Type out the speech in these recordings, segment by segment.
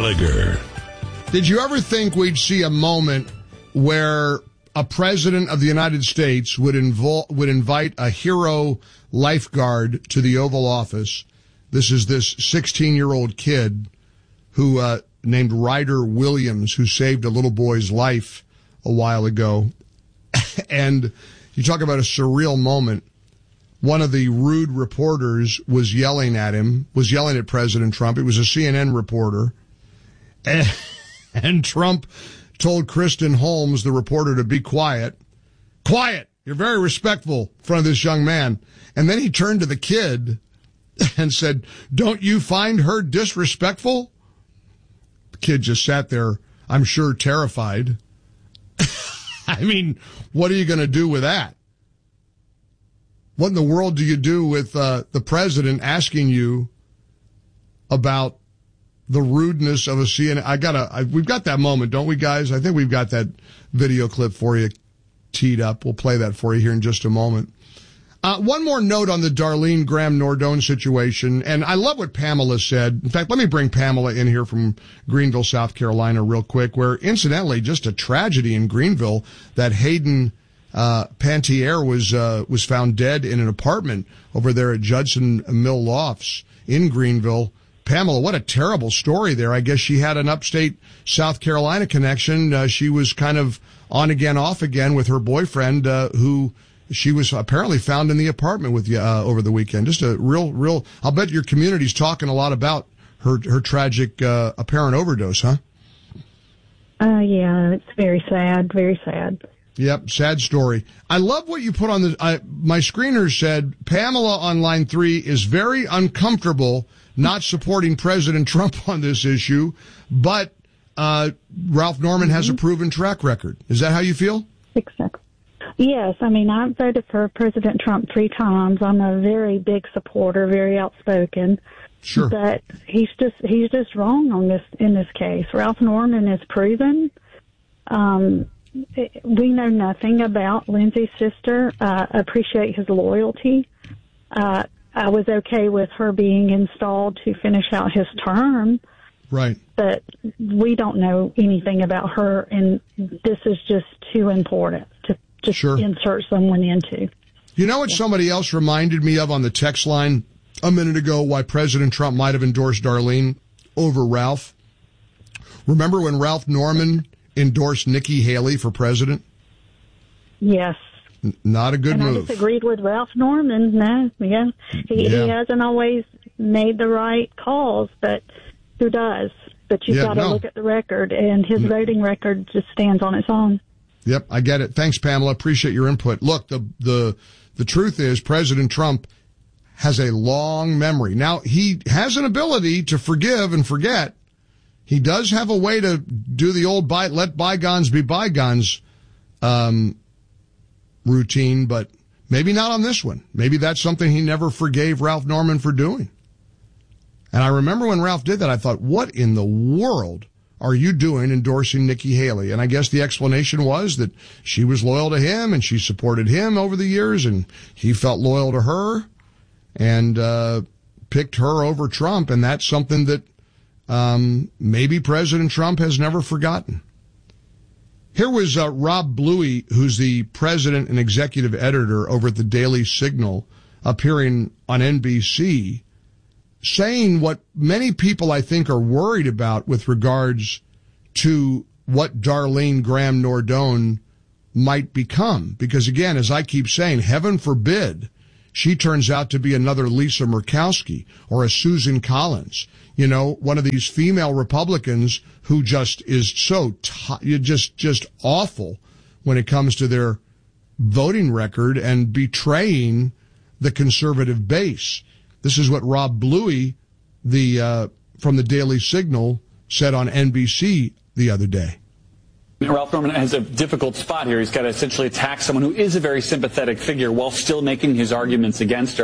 Gallagher. Did you ever think we'd see a moment where a president of the United States would invite a hero lifeguard to the Oval Office? This is this 16-year-old kid who named Ryder Williams, who saved a little boy's life a while ago. And you talk about a surreal moment. One of the rude reporters was yelling at President Trump. It was a CNN reporter. And Trump told Kristen Holmes, the reporter, to be quiet. Quiet! You're very respectful in front of this young man. And then he turned to the kid and said, don't you find her disrespectful? The kid just sat there, I'm sure, terrified. I mean, what are you going to do with that? What in the world do you do with the president asking you about the rudeness of a CNN? We've got that moment, don't we, guys? I think we've got that video clip for you teed up. We'll play that for you here in just a moment. One more note on the Darlene Graham Nordone situation, and I love what Pamela said. In fact, let me bring Pamela in here from Greenville, South Carolina, real quick, where, incidentally, just a tragedy in Greenville that Hayden Pantier was found dead in an apartment over there at Judson Mill Lofts in Greenville. Pamela, what a terrible story there. I guess she had an upstate South Carolina connection. She was kind of on again, off again with her boyfriend, who she was apparently found in the apartment with over the weekend. Just a real, I'll bet your community's talking a lot about her tragic apparent overdose, huh? Yeah, it's very sad, very sad. Yep, sad story. I love what you put on my screener said, Pamela on line 3 is very uncomfortable not supporting President Trump on this issue, but Ralph Norman has a proven track record. Is that how you feel? Exactly. Yes, I mean, I've voted for President Trump 3 times. I'm a very big supporter, very outspoken. Sure. But he's just wrong on in this case. Ralph Norman is proven. We know nothing about Lindsay's sister. Appreciate his loyalty. I was okay with her being installed to finish out his term. Right. But we don't know anything about her, and this is just too important to just insert someone into. You know what somebody else reminded me of on the text line a minute ago, why President Trump might have endorsed Darlene over Ralph? Remember when Ralph Norman endorsed Nikki Haley for president? Yes. Not a good move. I disagreed with Ralph Norman. No, he hasn't always made the right calls, but who does? But you've got to look at the record, and his voting record just stands on its own. Yep, I get it. Thanks, Pamela. Appreciate your input. Look, the truth is President Trump has a long memory. Now, he has an ability to forgive and forget. He does have a way to do the old let bygones be bygones routine, but maybe not on this one. Maybe that's something he never forgave Ralph Norman for doing. And I remember when Ralph did that, I thought, what in the world are you doing endorsing Nikki Haley? And I guess the explanation was that she was loyal to him and she supported him over the years, and he felt loyal to her and picked her over Trump. And that's something that maybe President Trump has never forgotten. Here was Rob Bluey, who's the president and executive editor over at the Daily Signal, appearing on NBC, saying what many people, I think, are worried about with regards to what Darlene Graham Nordone might become. Because, again, as I keep saying, heaven forbid she turns out to be another Lisa Murkowski or a Susan Collins. You know, one of these female Republicans who just is so just awful when it comes to their voting record and betraying the conservative base. This is what Rob Bluey, from the Daily Signal, said on NBC the other day. Ralph Norman has a difficult spot here. He's got to essentially attack someone who is a very sympathetic figure while still making his arguments against her.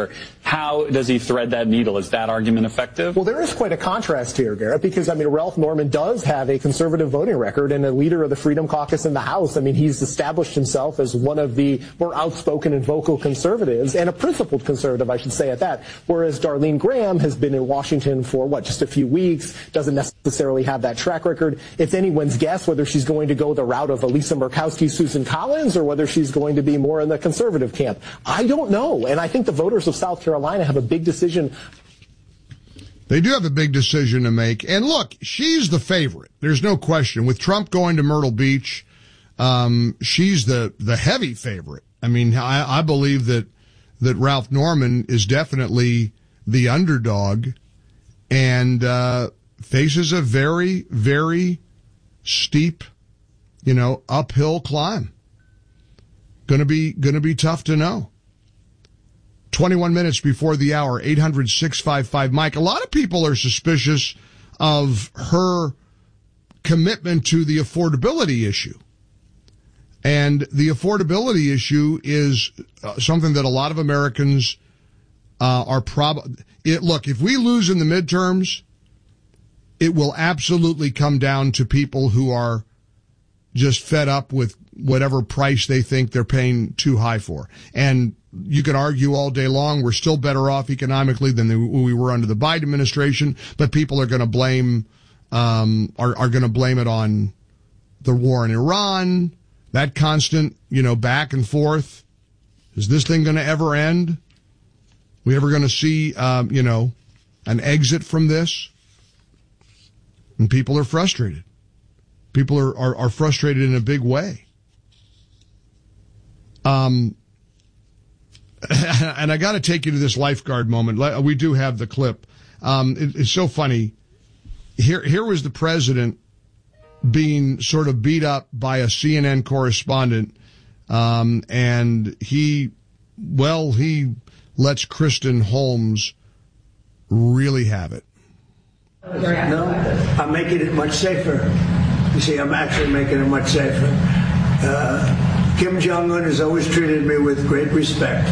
How does he thread that needle? Is that argument effective? Well, there is quite a contrast here, Garrett, because, Ralph Norman does have a conservative voting record and a leader of the Freedom Caucus in the House. He's established himself as one of the more outspoken and vocal conservatives, and a principled conservative, I should say, at that. Whereas Darlene Graham has been in Washington for, just a few weeks, doesn't necessarily have that track record. It's anyone's guess whether she's going to go the route of Elisa Murkowski, Susan Collins, or whether she's going to be more in the conservative camp. I don't know, and I think the voters of South Carolina have a big decision. They do have a big decision to make. And look, she's the favorite. There's no question. With Trump going to Myrtle Beach, she's the heavy favorite. I believe that Ralph Norman is definitely the underdog and faces a very, very steep, uphill climb. Gonna be tough to know. 21 minutes before the hour, 800-655-MIKE. A lot of people are suspicious of her commitment to the affordability issue. And the affordability issue is something that a lot of Americans are look, if we lose in the midterms, it will absolutely come down to people who are just fed up with whatever price they think they're paying too high for. And you can argue all day long we're still better off economically than we were under the Biden administration, but people are going to blame are going to blame it on the war in Iran, that constant, back and forth. Is this thing going to ever end? We ever going to see an exit from this? And people are frustrated. People are frustrated in a big way. And I got to take you to this lifeguard moment. We do have the clip. It's so funny. Here was the president being sort of beat up by a CNN correspondent, and he lets Kristen Holmes really have it. No, I'm making it much safer. You see, I'm actually making it much safer. Kim Jong-un has always treated me with great respect.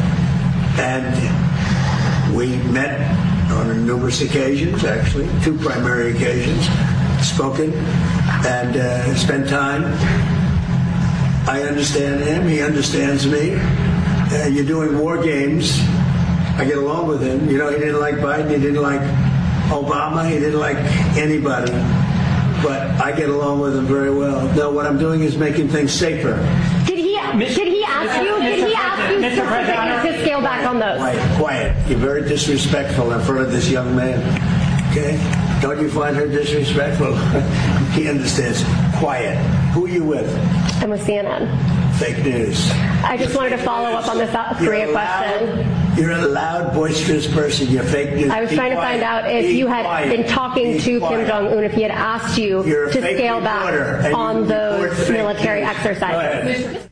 And we met on numerous occasions, actually, 2 primary occasions, spoken and spent time. I understand him. He understands me. You're doing war games. I get along with him. He didn't like Biden. He didn't like Obama. He didn't like anybody. But I get along with him very well. No, what I'm doing is making things safer. Did he ask you to scale back on those? Quiet. You're very disrespectful in front of this young man. Okay? Don't you find her disrespectful? He understands. Quiet. Who are you with? I'm with CNN. Fake news. I just wanted to follow up on the South Korea question. You're a loud, boisterous person. You're fake news. I was trying to find out if you had been talking to Kim Jong-un, if he had asked you to scale back on those military exercises.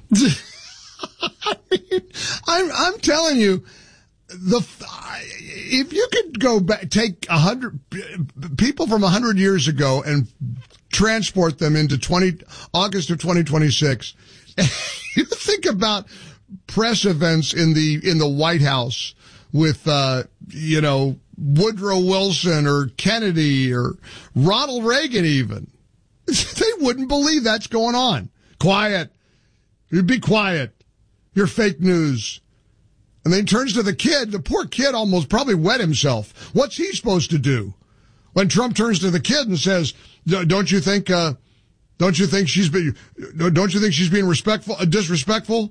I'm telling you, if you could go back, take 100 people from 100 years ago and transport them into August of 2026, you think about press events in the White House with Woodrow Wilson or Kennedy or Ronald Reagan even. They wouldn't believe that's going on. Quiet. You'd be quiet. You're fake news. And then he turns to the kid. The poor kid almost probably wet himself. What's he supposed to do? When Trump turns to the kid and says, don't you think she's being disrespectful?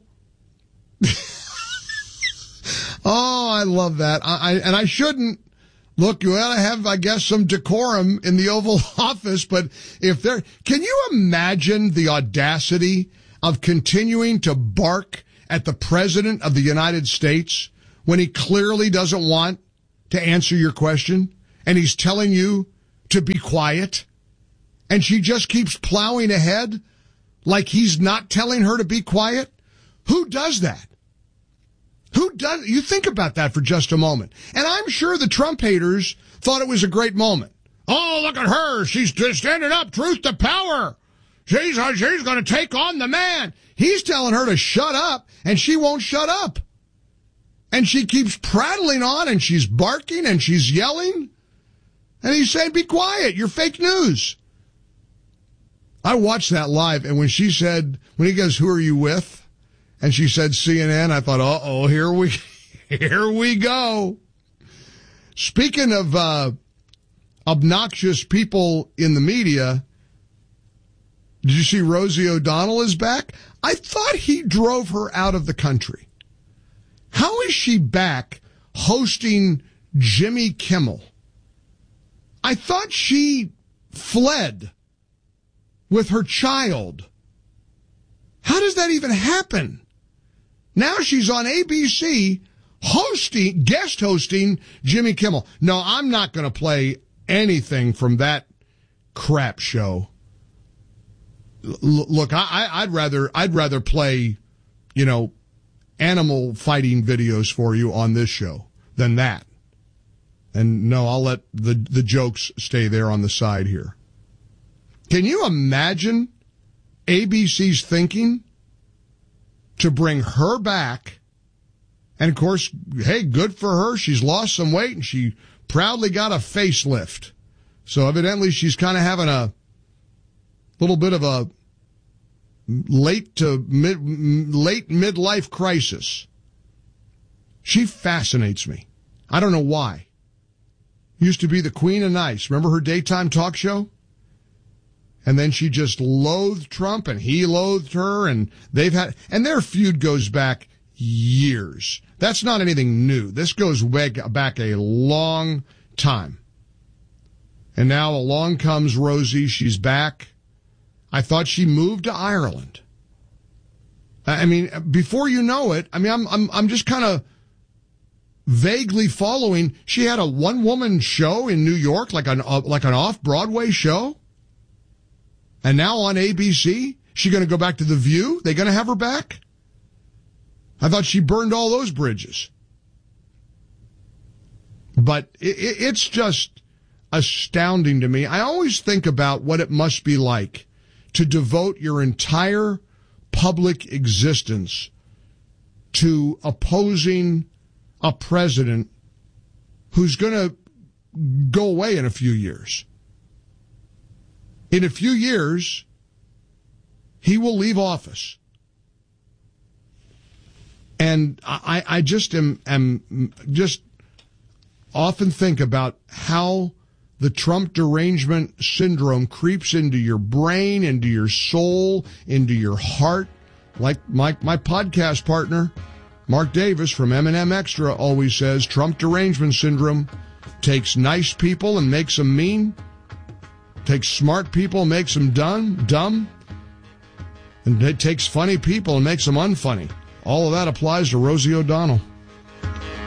Oh, I love that. I shouldn't. Look, you ought to have, I guess, some decorum in the Oval Office, but can you imagine the audacity of continuing to bark at the President of the United States when he clearly doesn't want to answer your question and he's telling you to be quiet and she just keeps plowing ahead like he's not telling her to be quiet? Who does that? You think about that for just a moment. And I'm sure the Trump haters thought it was a great moment. Oh, look at her. She's standing up. Truth to power. She's going to take on the man. He's telling her to shut up, and she won't shut up. And she keeps prattling on, and she's barking, and she's yelling. And he's saying, be quiet, you're fake news. I watched that live, and when he goes, who are you with? And she said CNN, I thought, uh-oh, here we go. Speaking of obnoxious people in the media, did you see Rosie O'Donnell is back? I thought he drove her out of the country. How is she back hosting Jimmy Kimmel? I thought she fled with her child. How does that even happen? Now she's on ABC guest hosting Jimmy Kimmel. No, I'm not going to play anything from that crap show. Look, I'd rather play, animal fighting videos for you on this show than that. And no, I'll let the jokes stay there on the side here. Can you imagine ABC's thinking to bring her back? And of course, hey, good for her. She's lost some weight and she proudly got a facelift. So evidently she's kind of having a little bit of a late midlife crisis. She fascinates me. I don't know why. Used to be the Queen of Nice. Remember her daytime talk show? And then she just loathed Trump and he loathed her, and and their feud goes back years. That's not anything new. This goes back a long time. And now along comes Rosie. She's back. I thought she moved to Ireland. I mean, before you know it, I'm just kind of vaguely following. She had a one-woman show in New York, like an off-Broadway show. And now on ABC, she going to go back to The View? They going to have her back? I thought she burned all those bridges. But it's just astounding to me. I always think about what it must be like to devote your entire public existence to opposing a president who's going to go away in a few years. In a few years, he will leave office. And I just am just often think about how the Trump derangement syndrome creeps into your brain, into your soul, into your heart. Like my podcast partner, Mark Davis from M&M Extra, always says, Trump derangement syndrome takes nice people and makes them mean, takes smart people and makes them dumb, and it takes funny people and makes them unfunny. All of that applies to Rosie O'Donnell.